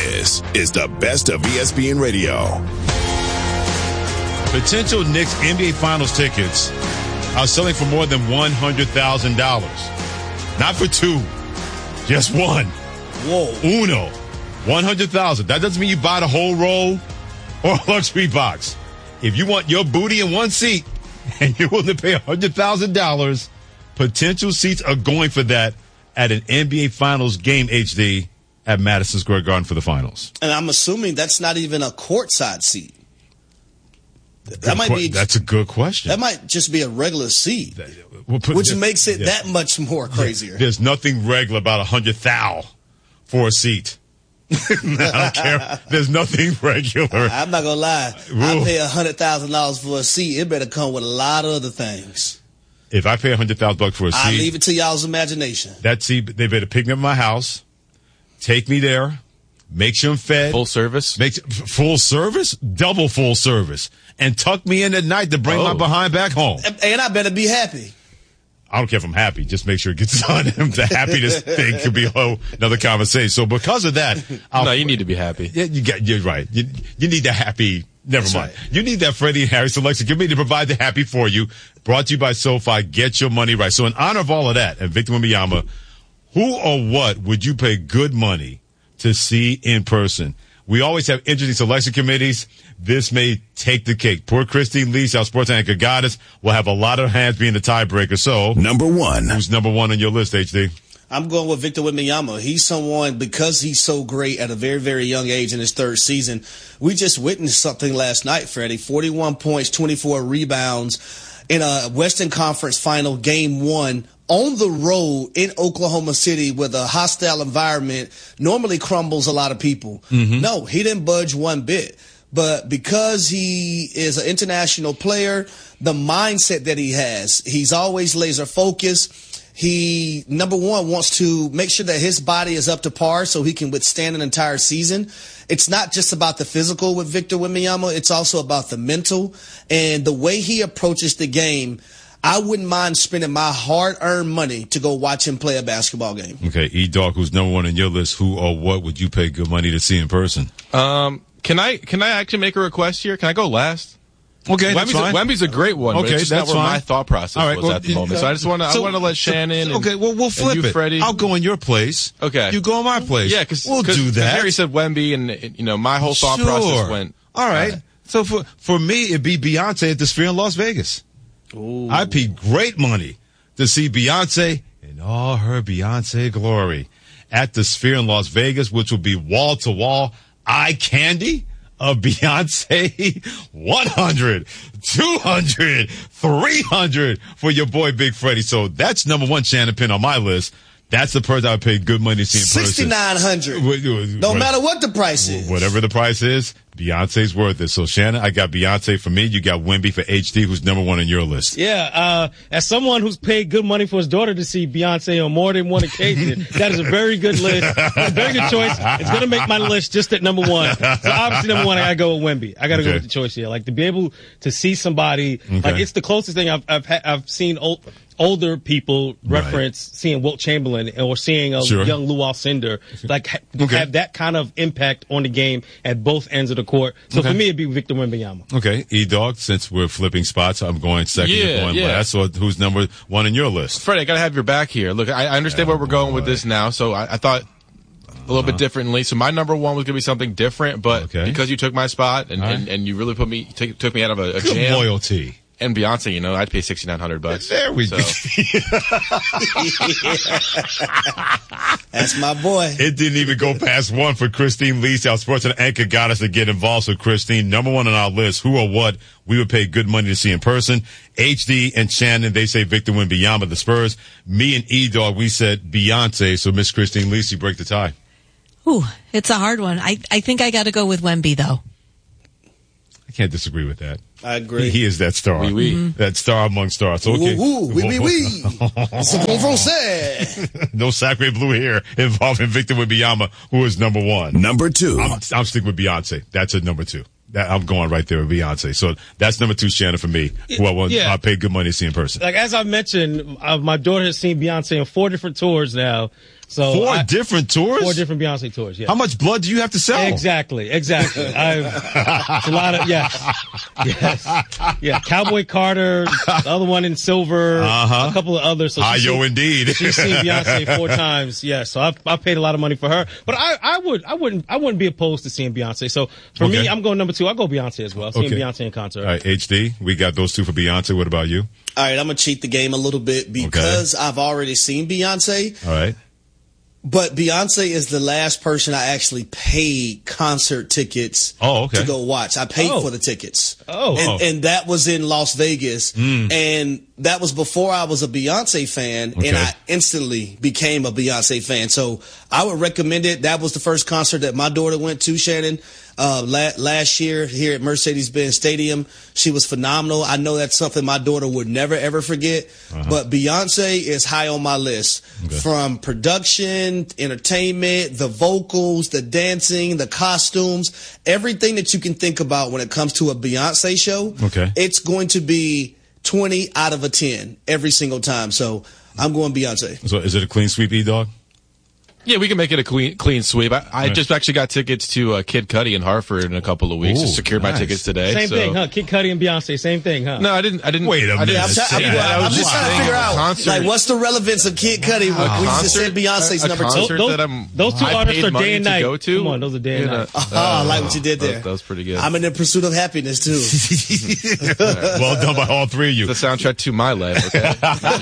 This is the best of ESPN Radio. Potential Knicks NBA Finals tickets are selling for more than $100,000. Not for two, just one. Whoa. Uno. $100,000. That doesn't mean you buy the whole roll or a luxury box. If you want your booty in one seat and you're willing to pay $100,000, potential seats are going for that at an NBA Finals game, HD, at Madison Square Garden for the finals. And I'm assuming that's not even a courtside seat. That's a good question. That might just be a regular seat, which makes it that much more crazier. There's nothing regular about $100,000 for a seat. I don't care. There's nothing regular. I'm not gonna lie. I pay $100,000 for a seat. It better come with a lot of other things. If I pay $100,000 for a seat, I leave it to y'all's imagination. That seat, they better pick me up at my house, take me there, make sure I'm fed. Full service? Full service? Double full service. And tuck me in at night to bring my behind back home. And I better be happy. I don't care if I'm happy. Just make sure it gets done. The happiness thing could be another conversation. So because of that, no, you need to be happy. You're right. You need the happy. Never mind. Right. You need that Freddie and Harry selection committee to provide the happy for you. Brought to you by SoFi. Get your money right. So in honor of all of that, and Victor Wembanyama, who or what would you pay good money to see in person? We always have interesting selection committees. This may take the cake. Poor Christine Leach, our sports anchor goddess, will have a lot of hands being the tiebreaker. So, number one. Who's number one on your list, HD? I'm going with Victor Wembanyama. He's someone, because he's so great at a very, very young age in his third season. We just witnessed something last night, Freddie. 41 points, 24 rebounds in a Western Conference Final Game 1 on the road in Oklahoma City with a hostile environment normally crumbles a lot of people. Mm-hmm. No, he didn't budge one bit. But because he is an international player, the mindset that he has, he's always laser focused. He, number one, wants to make sure that his body is up to par so he can withstand an entire season. It's not just about the physical with Victor Wembanyama. It's also about the mental and the way he approaches the game. I wouldn't mind spending my hard-earned money to go watch him play a basketball game. Okay, E-Dog, who's number one on your list, who or what would you pay good money to see in person? Can I actually make a request here? Can I go last? Okay, that's fine. Wemby's a great one. Okay, but it's just that's not where fine. my thought process was at the moment. So I just want to let Shannon. Okay, well, we'll flip it. Freddie. I'll go in your place. Okay, you go in my place. Yeah, because we'll do that. Harry said Wemby, and my whole thought process went. All right. So for me, it'd be Beyonce at the Sphere in Las Vegas. Ooh. I'd pay great money to see Beyonce in all her Beyonce glory at the Sphere in Las Vegas, which would be wall to wall eye candy of Beyonce. 100, 200, 300 for your boy Big Freddie. So that's number one Shannon Pin on my list. That's the person I would pay good money to see in person. $6,900. Don't matter what the price is. Whatever the price is, Beyonce's worth it. So, Shannon, I got Beyonce for me. You got Wemby for HD, who's number one on your list. Yeah, as someone who's paid good money for his daughter to see Beyonce on more than one occasion, that is a very good list. A very good choice. It's going to make my list just at number one. So, obviously, number one, I got to go with Wemby. I got to go with the choice here. Like, to be able to see somebody, like, it's the closest thing I've seen older people reference seeing Wilt Chamberlain or seeing a young Lou Alcindor, like have that kind of impact on the game at both ends of the court. So for me, it'd be Victor Wembanyama. Okay, E-Dog, since we're flipping spots, I'm going second, you're going last. So who's number one on your list? Freddie, I got to have your back here. Look, I understand where we're going with this now, so I thought a little bit differently. So my number one was going to be something different, but because you took my spot and you really took me out of a jam. Loyalty. And Beyonce, I'd pay $6,900. There we go. That's my boy. It didn't even go past one for Christine Leach, our sports and anchor got us to get involved. So Christine, number one on our list, who or what we would pay good money to see in person. HD and Shannon, they say Victor Wembanyama, the Spurs. Me and E-Dog, we said Beyonce. So Miss Christine Leach, you break the tie. Ooh, it's a hard one. I think I got to go with Wemby, though. I can't disagree with that. I agree. He is that star. That star among stars. Okay. C'est bon français. No sacre bleu here involving Victor Wembanyama, who is number one. Number two. I'm sticking with Beyonce. That's a number two. I'm going right there with Beyonce. So that's number two, Shannon, for me, who I paid good money to see in person. Like, as I mentioned, my daughter has seen Beyonce on 4 different tours now. So 4 different tours? 4 different Beyonce tours, yeah. How much blood do you have to sell? Exactly. It's a lot of, yes. Yeah, Cowboy Carter, the other one in silver, a couple of others. So indeed. She's seen Beyonce 4 times, yeah. So I paid a lot of money for her. But I wouldn't be opposed to seeing Beyonce. So for me, I'm going number 2. I'll go Beyonce as well. Seeing Beyonce in concert. All right, HD, we got those 2 for Beyonce. What about you? All right, I'm going to cheat the game a little bit because I've already seen Beyonce. All right. But Beyonce is the last person I actually paid concert tickets to go watch. I paid for the tickets. And that was in Las Vegas. And that was before I was a Beyonce fan. And I instantly became a Beyonce fan. So I would recommend it. That was the first concert that my daughter went to, Shannon. Last year here at Mercedes-Benz Stadium. She was phenomenal. I know that's something my daughter would never, ever forget. But Beyonce is high on my list. From production, entertainment, the vocals, the dancing, the costumes, everything that you can think about when it comes to a Beyonce show. It's going to be 20 out of a 10 every single time. So I'm going Beyonce. So is it a clean sweep, E-Dog? Yeah, we can make it a clean sweep. I just actually got tickets to Kid Cudi in Hartford in a couple of weeks. Just secured my tickets today. Same thing, huh? Kid Cudi and Beyonce, same thing, huh? No, I didn't. Wait a minute. I'm just trying to figure out, like, what's the relevance of Kid Cudi when we just said Beyonce's number 2? Those 2 artists are day and night. Go to? Come on, those are day and night. I like what you did there. That was pretty good. I'm in the pursuit of happiness, too. Well done by all 3 of you. The soundtrack to my life, okay?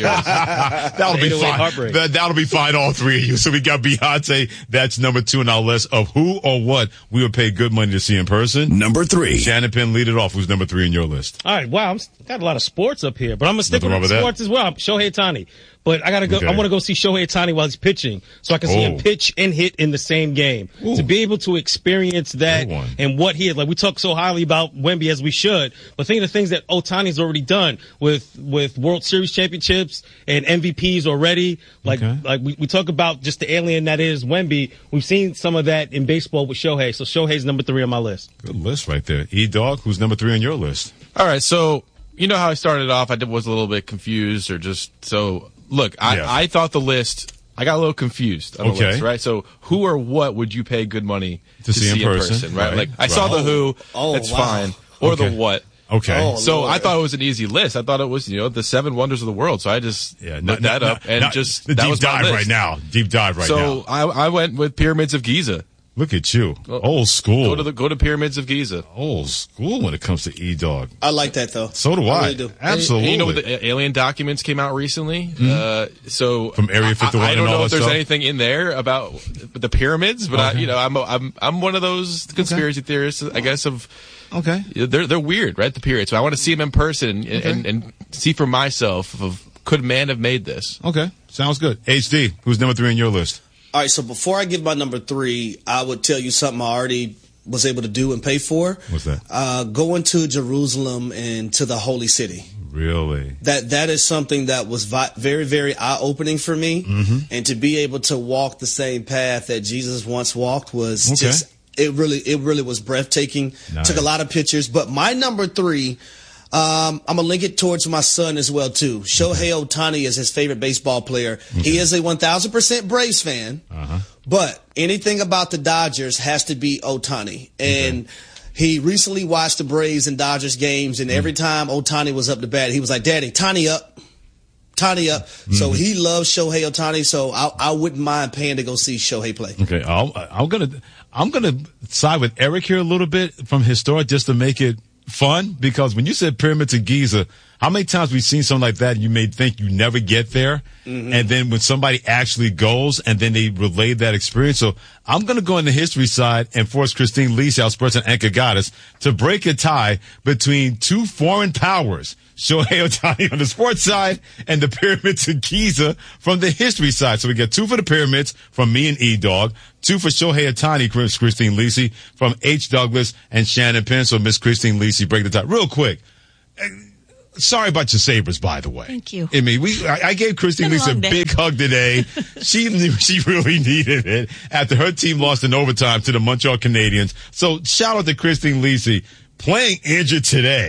That'll be fine. That'll be fine, all 3 of you. So we got Beyonce. That's number 2 on our list of who or what we would pay good money to see in person. Number 3. Shannon Penn, lead it off. Who's number 3 on your list? All right. Wow. I've got a lot of sports up here, but I'm going to stick with sports as well. Shohei Ohtani. But I gotta go. I want to go see Shohei Ohtani while he's pitching, so I can see him pitch and hit in the same game. To be able to experience that and what he is like. We talk so highly about Wemby as we should, but think of the things that Ohtani's already done with World Series championships and MVPs already. Like we talk about just the alien that is Wemby. We've seen some of that in baseball with Shohei. So Shohei's number 3 on my list. Good list right there. E-Dog, who's number 3 on your list? All right, so you know how I started off. I was a little bit confused, or just so. Look, I thought the list, I got a little confused on the list, right? So who or what would you pay good money to see in person, right? Like, I saw the who, that's fine, or the what. Okay. So I thought it was an easy list. I thought it was, the 7 wonders of the world. So I just looked that up and that was my list. Deep dive right now. So I went with Pyramids of Giza. Look at you. Old school. Go to Pyramids of Giza. Old school when it comes to E-Dog. I like that, though. So do I. Really do. Absolutely. And the alien documents came out recently. So from Area 51 I don't know if there's stuff? anything in there about the pyramids, but I'm one of those conspiracy theorists, I guess, of they're weird, right? The pyramids. So I want to see them in person and see for myself of could man have made this? Okay. Sounds good. HD, who's number 3 on your list? All right, so before I give my number 3, I would tell you something I already was able to do and pay for. What's that? Going to Jerusalem and to the Holy City. Really? That is something that was very, very eye-opening for me. And to be able to walk the same path that Jesus once walked was just, it really was breathtaking. Nice. Took a lot of pictures. But my number 3, I'm going to link it towards my son as well, too. Shohei Ohtani is his favorite baseball player. He is a 1,000% Braves fan, but anything about the Dodgers has to be Ohtani. And he recently watched the Braves and Dodgers games, and every time Ohtani was up to bat, he was like, "Daddy, tiny up. Tiny up." So he loves Shohei Ohtani, so I wouldn't mind paying to go see Shohei play. Okay, I'm gonna side with Eric here a little bit from historic just to make it fun, because when you said Pyramids of Giza, how many times we've seen something like that and you may think you never get there, and then when somebody actually goes and then they relay that experience. So I'm going to go on the history side and force Christine Lisi, our sports and anchor goddess, to break a tie between 2 foreign powers, Shohei Ohtani on the sports side and the Pyramids of Giza from the history side. So we get 2 for the Pyramids from me and E-Dog, 2 for Shohei Ohtani, Christine Lisi, from H. Douglas and Shannon Penn. So Miss Christine Lisi, break the tie. Real quick. Sorry about your Sabres, by the way. Thank you. I mean, I gave Christine Lisi a big hug today. She really needed it after her team lost in overtime to the Montreal Canadiens. So shout out to Christine Lisi, playing injured today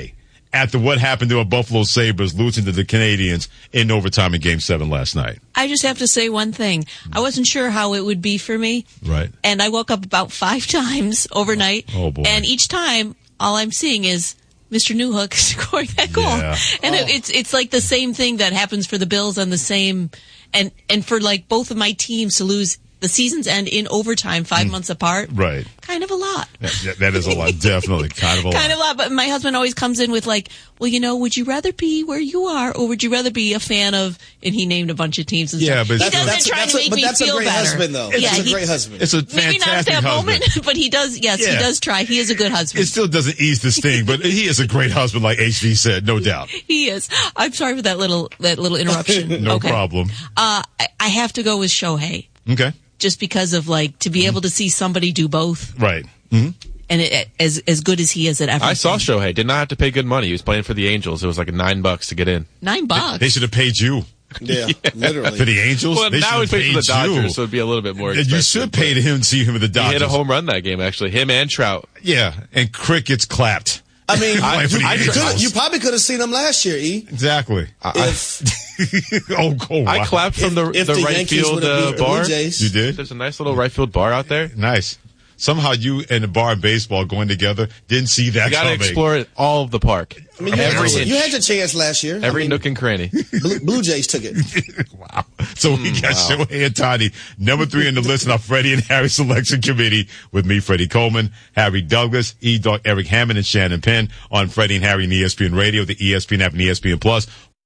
after what happened to a Buffalo Sabres losing to the Canadians in overtime in Game 7 last night? I just have to say one thing. I wasn't sure how it would be for me. Right. And I woke up about 5 times overnight. Oh, boy. And each time, all I'm seeing is Mr. Newhook scoring that goal. Yeah. And it's like the same thing that happens for the Bills on the same, and for like both of my teams to lose the seasons end in overtime 5 months apart. Right. Kind of a lot. That is a lot. Definitely. Kind of a lot. Kind of a lot. But my husband always comes in with like, well, would you rather be where you are, or would you rather be a fan of, and he named a bunch of teams and stuff. But he doesn't try to make me feel better. That's a great husband, though. Yeah, it's a great husband. It's a fantastic maybe not at that husband. moment, but he does, he does try. He is a good husband. It still doesn't ease the sting, but he is a great husband, like HV said, no doubt. He is. I'm sorry for that little interruption. No problem. I have to go with Shohei. Okay. Just because of to be able to see somebody do both. Right. Mm-hmm. And as good as he is at everything. I saw Shohei. Did not have to pay good money. He was playing for the Angels. It was like $9 to get in. $9? They should have paid you. Yeah, literally. For the Angels? Well, they now he's playing for the Dodgers, so it'd be a little bit more expensive. You should pay to him, see him with the Dodgers. He hit a home run that game, actually. Him and Trout. Yeah, and Crickets clapped. I mean, you probably could have seen him last year, E. Exactly. I clapped from the right Yankees field bar. You did? There's a nice little right field bar out there. Nice. Somehow you and the bar and baseball going together didn't see that coming. You got to explore all of the park. I mean, you had your chance last year. Every nook and cranny. Blue Jays took it. Wow. So we got Shohei Ohtani, number 3 in the list in our Freddie and Harry selection committee with me, Freddie Coleman, Harry Douglas, E-Dog, Eric Hammond, and Shannon Penn on Freddie and Harry and ESPN Radio, the ESPN app, and ESPN Plus.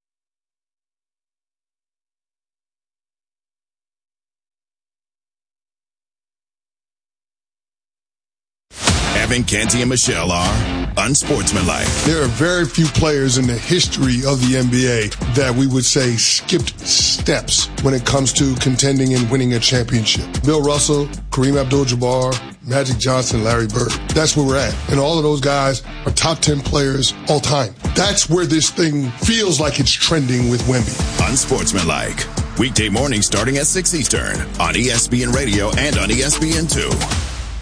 Evan, Canty, and Michelle are unsportsmanlike. There are very few players in the history of the NBA that we would say skipped steps when it comes to contending and winning a championship. Bill Russell, Kareem Abdul-Jabbar, Magic Johnson, Larry Bird. That's where we're at. And all of those guys are top 10 players all time. That's where this thing feels like it's trending with Wemby. Unsportsmanlike. Weekday mornings starting at 6 Eastern on ESPN Radio and on ESPN2.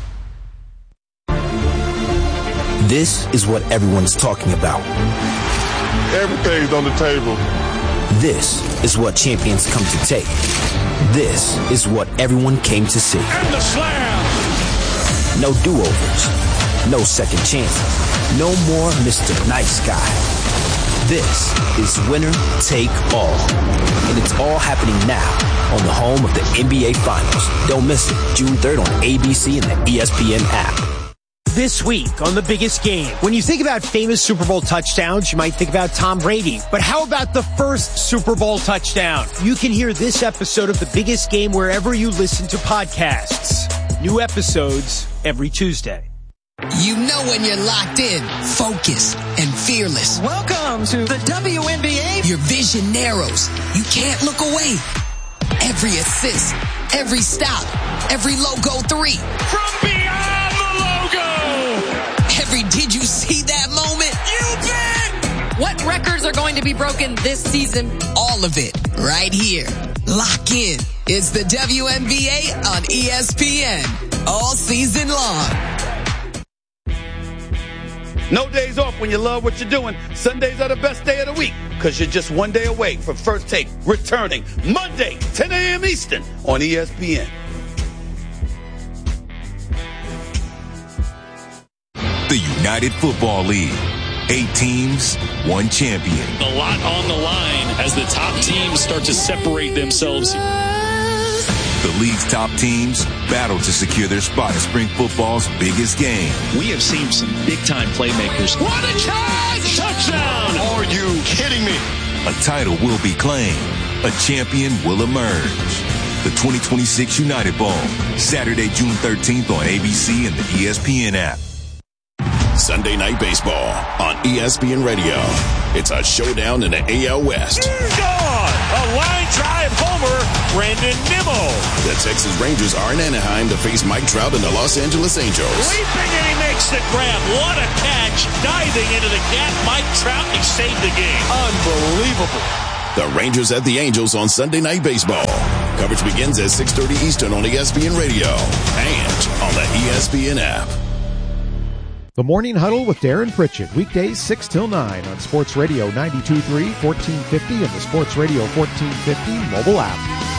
This is what everyone's talking about. Everything's on the table. This is what champions come to take. This is what everyone came to see. And the slam! No do-overs. No second chances. No more Mr. Nice Guy. This is winner take all. And it's all happening now on the home of the NBA Finals. Don't miss it. June 3rd on ABC and the ESPN app. This week on The Biggest Game. When you think about famous Super Bowl touchdowns, you might think about Tom Brady. But how about the first Super Bowl touchdown? You can hear this episode of The Biggest Game wherever you listen to podcasts. New episodes every Tuesday. You know when you're locked in, focused, and fearless. Welcome to the WNBA. Your vision narrows. You can't look away. Every assist, every stop, every logo 3. From beyond the logo! Every did you see that moment? You bet! What records are going to be broken this season? All of it, right here. Lock in. It's the WNBA on ESPN. All season long. No days off when you love what you're doing. Sundays are the best day of the week because you're just one day away from First Take returning Monday, 10 a.m. Eastern on ESPN. The United Football League. 8 teams, 1 champion. A lot on the line as the top teams start to separate themselves. The league's top teams battle to secure their spot at spring football's biggest game. We have seen some big-time playmakers. What a catch! Touchdown! Are you kidding me? A title will be claimed. A champion will emerge. The 2026 United Bowl, Saturday, June 13th on ABC and the ESPN app. Sunday Night Baseball on ESPN Radio. It's a showdown in the AL West. Gone! A line drive homer, Brandon Nimmo. The Texas Rangers are in Anaheim to face Mike Trout and the Los Angeles Angels. Leaping and he makes the grab. What a catch. Diving into the gap. Mike Trout, he saved the game. Unbelievable. The Rangers at the Angels on Sunday Night Baseball. Coverage begins at 6:30 Eastern on ESPN Radio and on the ESPN app. The Morning Huddle with Darren Pritchett, weekdays 6 till 9 on Sports Radio 92.3, 1450, and the Sports Radio 1450 mobile app.